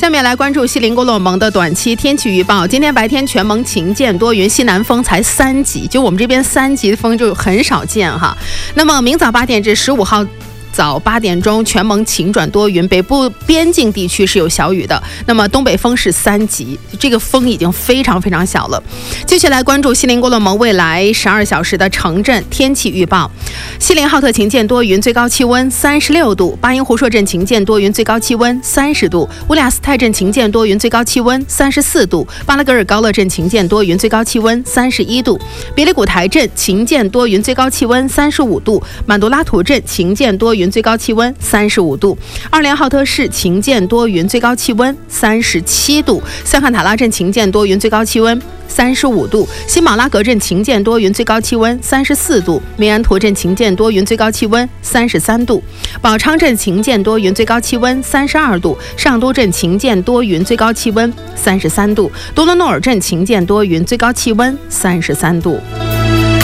下面来关注锡林郭勒盟的短期天气预报。今天白天全盟晴见多云，西南风才3级，就我们这边3级的风就很少见哈。那么明早8点至15号早8点钟，全盟晴转多云，北部边境地区是有小雨的。那么东北风是3级，这个风已经非常非常小了。继续来关注锡林郭勒盟未来12小时的城镇天气预报。锡林浩特晴见多云，最高气温36度；巴音胡硕镇晴见多云，最高气温30度；乌里亚斯泰镇晴见多云，最高气温34度；巴拉格尔高勒镇晴见多云，最高气温31度；别里古台镇晴见多云，最高气温35度；满都拉图镇晴见多云，最高气温35度；奥尔良浩特市晴见多云，最高气温37度；塞罕塔拉镇晴见多云，最高气温35度；新马拉格镇晴见多云，最高气温34度；梅安图镇晴见多云，最高气温33度；宝昌镇晴见多云，最高气温32度；上都镇晴见多云，最高气温33度；多伦诺尔镇晴见多云，最高气温33度。